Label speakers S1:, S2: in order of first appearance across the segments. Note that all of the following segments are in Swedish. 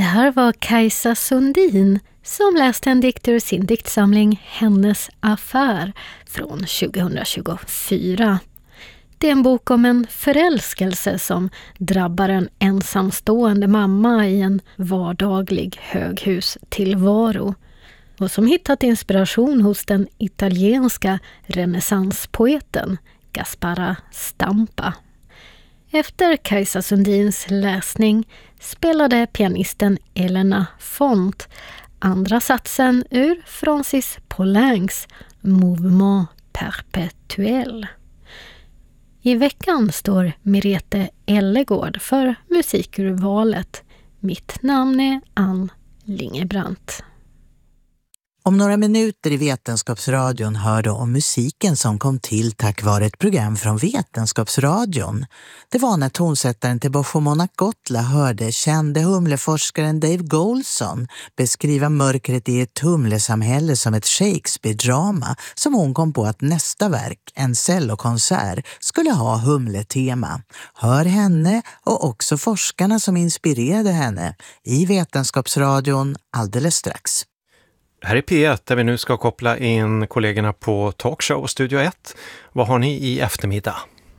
S1: Det här var Kajsa Sundin som läste en dikt ur sin diktsamling Hennes affär från 2024. Det är en bok om en förälskelse som drabbar en ensamstående mamma i en vardaglig höghustillvaro och som hittat inspiration hos den italienska renässanspoeten Gaspara Stampa. Efter Kajsa Sundins läsning spelade pianisten Elena Font andra satsen ur Francis Poulains Mouvement perpétuel. I veckan står Merete Ellegård för musikurvalet. Mitt namn är Ann Lingebrandt.
S2: Om några minuter i Vetenskapsradion hör du om musiken som kom till tack vare ett program från Vetenskapsradion. Det var när tonsättaren till Boschomona Gotla hörde kände humleforskaren Dave Goulson beskriva mörkret i ett humlesamhälle som ett Shakespeare-drama som hon kom på att nästa verk, en cellokonsert, skulle ha humletema. Hör henne och också forskarna som inspirerade henne i Vetenskapsradion alldeles strax.
S3: Här är P1 där vi nu ska koppla in kollegorna på Talkshow Studio 1. Vad har ni i eftermiddag?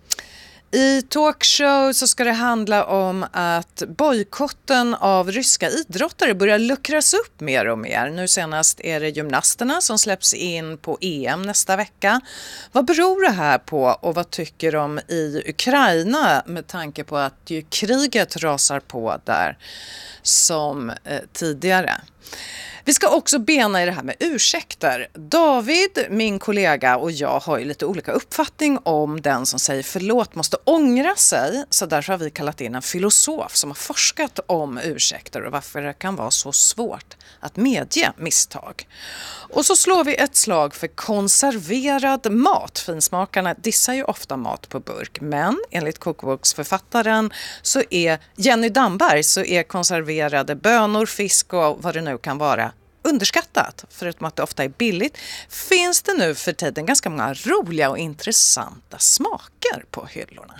S4: I Talkshow så ska det handla om att bojkotten av ryska idrottare börjar luckras upp mer och mer. Nu senast är det gymnasterna som släpps in på EM nästa vecka. Vad beror det här på och vad tycker de i Ukraina med tanke på att ju kriget rasar på där som tidigare? Vi ska också bena i det här med ursäkter. David, min kollega och jag har ju lite olika uppfattning om den som säger förlåt måste ångra sig. Så därför har vi kallat in en filosof som har forskat om ursäkter och varför det kan vara så svårt att medge misstag. Och så slår vi ett slag för konserverad mat. Finsmakarna dissar ju ofta mat på burk. Men enligt kokboksförfattaren så är Jenny Damberg så är konserverade bönor, fisk och vad det nu kan vara underskattat. Förutom att det ofta är billigt finns det nu för tiden ganska många roliga och intressanta smaker på hyllorna.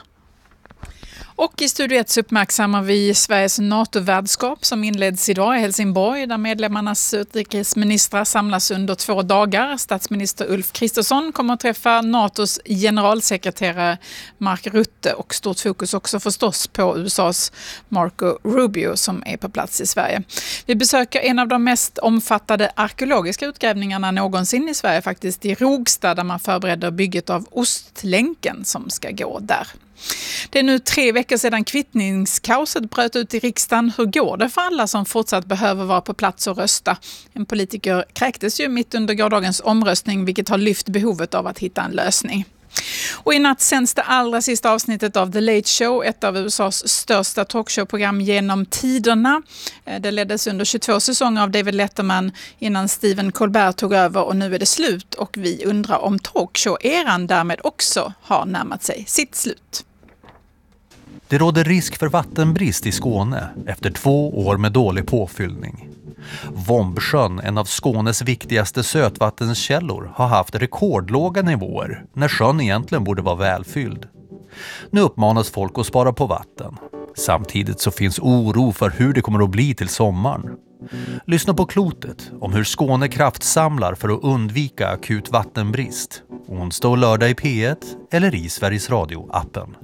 S5: Och i Studio 1 uppmärksammar vi Sveriges NATO-värdskap som inleds idag i Helsingborg där medlemmarnas utrikesministrar samlas under 2 dagar. Statsminister Ulf Kristersson kommer att träffa NATOs generalsekreterare Mark Rutte och stort fokus också förstås på USAs Marco Rubio som är på plats i Sverige. Vi besöker en av de mest omfattande arkeologiska utgrävningarna någonsin i Sverige faktiskt i Rogstad där man förbereder bygget av Ostlänken som ska gå där. Det är nu 3 veckor sedan kvittningskaoset bröt ut i riksdagen. Hur går det för alla som fortsatt behöver vara på plats och rösta? En politiker kräktes ju mitt under gårdagens omröstning vilket har lyft behovet av att hitta en lösning. Och i natt sänds det allra sista avsnittet av The Late Show, ett av USAs största talkshowprogram genom tiderna. Det leddes under 22 säsonger av David Letterman innan Stephen Colbert tog över och nu är det slut och vi undrar om talkshow-eran därmed också har närmat sig sitt slut.
S6: Det råder risk för vattenbrist i Skåne efter 2 år med dålig påfyllning. Vombsjön, en av Skånes viktigaste sötvattenskällor, har haft rekordlåga nivåer när sjön egentligen borde vara välfylld. Nu uppmanas folk att spara på vatten. Samtidigt så finns oro för hur det kommer att bli till sommaren. Lyssna på Klotet om hur Skåne kraftsamlar för att undvika akut vattenbrist. Onsdag och lördag i P1 eller i Sveriges Radio-appen.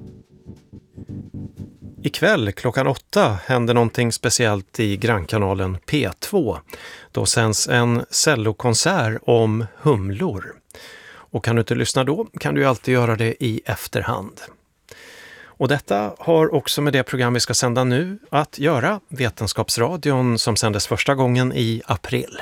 S3: Ikväll klockan 8 händer någonting speciellt i grannkanalen P2. Då sänds en cellokonsert om humlor. Och kan du inte lyssna då kan du ju alltid göra det i efterhand. Och detta har också med det program vi ska sända nu att göra, Vetenskapsradion som sändes första gången i april.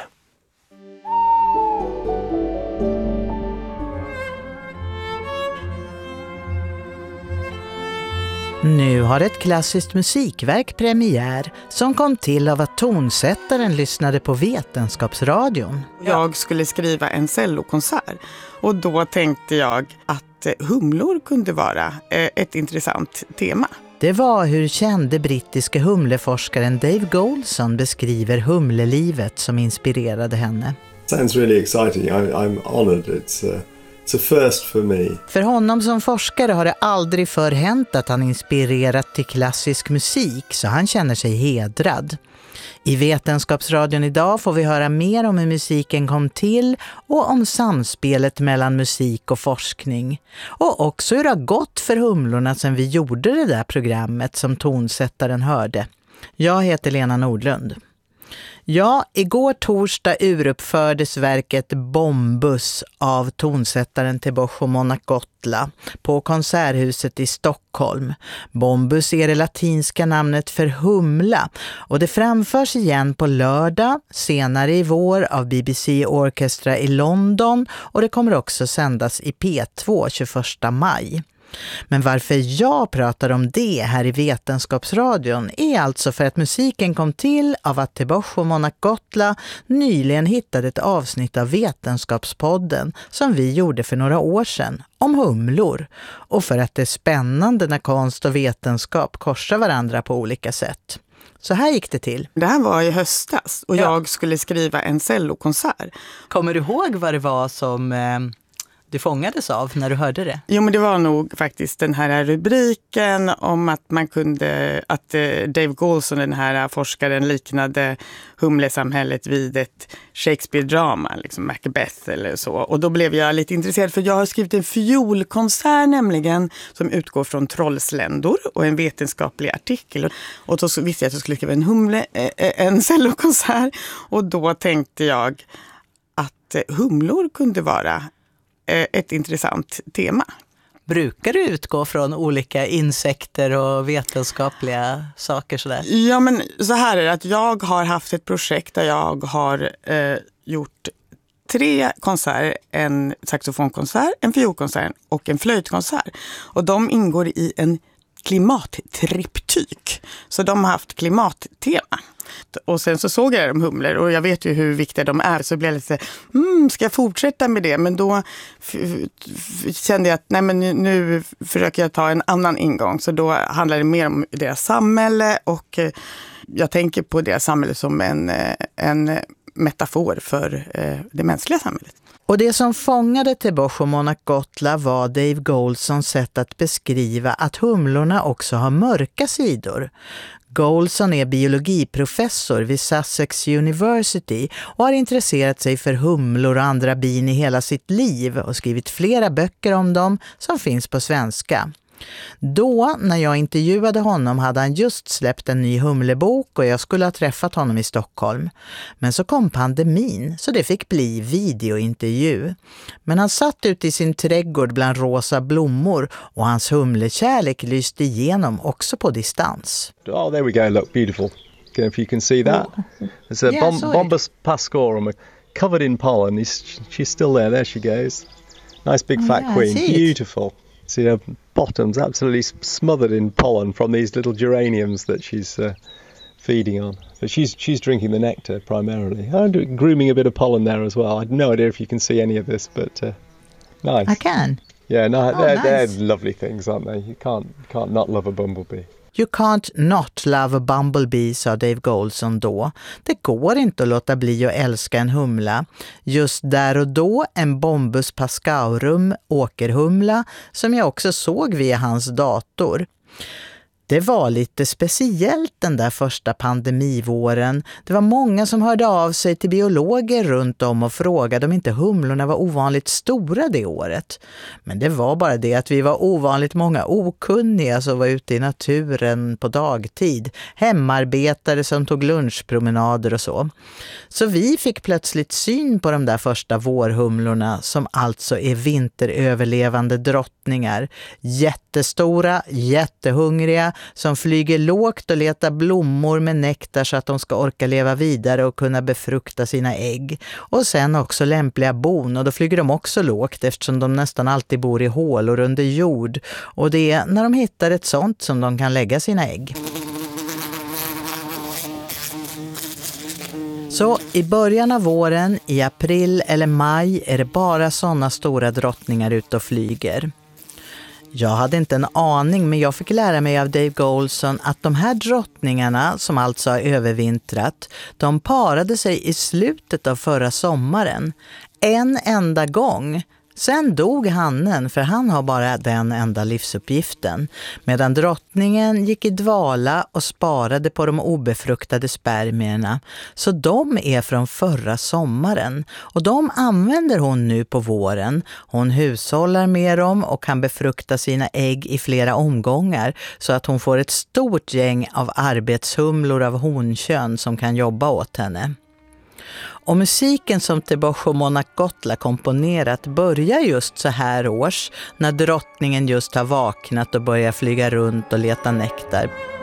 S2: Nu har ett klassiskt musikverk premiär som kom till av att tonsättaren lyssnade på Vetenskapsradion.
S7: Jag skulle skriva en cellokonsert och då tänkte jag att humlor kunde vara ett intressant tema.
S2: Det var hur kände brittiska humleforskaren Dave Goulson beskriver humlelivet som inspirerade henne.
S8: Sounds really exciting. I'm honored. It's a first for me.
S2: För honom som forskare har det aldrig förr hänt att han inspirerat till klassisk musik så han känner sig hedrad. I Vetenskapsradion idag får vi höra mer om hur musiken kom till och om samspelet mellan musik och forskning. Och också hur det har gått för humlorna sedan vi gjorde det där programmet som tonsättaren hörde. Jag heter Lena Nordlund. Ja, igår torsdag uruppfördes verket Bombus av tonsättaren Teboho Monaco-Gotla på Konserthuset i Stockholm. Bombus är det latinska namnet för humla och det framförs igen på lördag, senare i vår av BBC Orchestra i London och det kommer också sändas i P2 21 maj. Men varför jag pratar om det här i Vetenskapsradion är alltså för att musiken kom till av att Teboho Monaco-Gotla nyligen hittade ett avsnitt av Vetenskapspodden som vi gjorde för några år sedan om humlor och för att det är spännande när konst och vetenskap korsar varandra på olika sätt. Så här gick det till.
S7: Det här var i höstas och jag skulle skriva en cellokonsert.
S2: Kommer du ihåg vad det var som du fångades av när du hörde det?
S7: Jo, men det var nog faktiskt den här rubriken om att man kunde, att Dave Goulson, den här forskaren, liknade humlesamhället vid ett Shakespeare-drama, liksom Macbeth eller så. Och då blev jag lite intresserad för jag har skrivit en fiolkonsert nämligen som utgår från trollsländor och en vetenskaplig artikel. Och då visste jag att jag skulle skriva en cellokonsert och då tänkte jag att humlor kunde vara ett intressant tema.
S2: Brukar du utgå från olika insekter och vetenskapliga saker sådär?
S7: Ja, men så här är det att jag har haft ett projekt där jag har gjort 3 konserter, en saxofonkonsert, en fiolkonsert och en flöjtkonsert. Och de ingår i en klimattriptyk. Så de har haft klimattema. Och sen så såg jag de humlor och jag vet ju hur viktiga de är. Så blev jag lite ska jag fortsätta med det? Men då kände jag att nej, men nu försöker jag ta en annan ingång. Så då handlar det mer om deras samhälle och jag tänker på deras samhälle som en metafor för det mänskliga samhället.
S2: Och det som fångade Teboho Monaco-Gotla var Dave Goulsons sätt att beskriva att humlorna också har mörka sidor. Goulson är biologiprofessor vid Sussex University och har intresserat sig för humlor och andra bin i hela sitt liv och skrivit flera böcker om dem som finns på svenska. Då, när jag intervjuade honom, hade han just släppt en ny humlebok och jag skulle ha träffat honom i Stockholm. Men så kom pandemin så det fick bli videointervju. Men han satt ute i sin trädgård bland rosa blommor och hans humlekärlek lyste igenom också på distans.
S9: Oh, there we go. Look, beautiful. If you can see that. It's a Bombus pascorum covered in pollen. She's still there. There she goes. Nice big fat queen. Beautiful. See her bottom's absolutely smothered in pollen from these little geraniums that she's feeding on. But she's drinking the nectar primarily. I'm grooming a bit of pollen there as well. I have no idea if you can see any of this, but nice.
S2: I can.
S9: Yeah, no,
S2: nice.
S9: They're lovely things, aren't they? You can't not love a bumblebee.
S2: You can't not love a bumblebee, sa Dave Goulson då. Det går inte att låta bli att älska en humla. Just där och då en Bombus pascaurum, åkerhumla, som jag också såg via hans dator. Det var lite speciellt den där första pandemivåren. Det var många som hörde av sig till biologer runt om och frågade om inte humlorna var ovanligt stora det året. Men det var bara det att vi var ovanligt många okunniga som var ute i naturen på dagtid. Hemarbetare som tog lunchpromenader och så. Så vi fick plötsligt syn på de där första vårhumlorna som alltså är vinteröverlevande drottningar. Jättestora, jättehungriga, som flyger lågt och letar blommor med nektar så att de ska orka leva vidare och kunna befrukta sina ägg. Och sen också lämpliga bon, och då flyger de också lågt eftersom de nästan alltid bor i hålor under jord. Och det är när de hittar ett sånt som de kan lägga sina ägg. Så i början av våren, i april eller maj, är det bara sådana stora drottningar ute och flyger. Jag hade inte en aning, men jag fick lära mig av Dave Goulson att de här drottningarna, som alltså har övervintrat, de parade sig i slutet av förra sommaren. En enda gång, Sen dog hannen, för han har bara den enda livsuppgiften, medan drottningen gick i dvala och sparade på de obefruktade spermierna. Så de är från förra sommaren och de använder hon nu på våren. Hon hushållar med dem och kan befrukta sina ägg i flera omgångar så att hon får ett stort gäng av arbetshumlor av honkön som kan jobba åt henne. Och musiken som Tebogo Monacotla komponerat börjar just så här års, när drottningen just har vaknat och börjar flyga runt och leta nektar.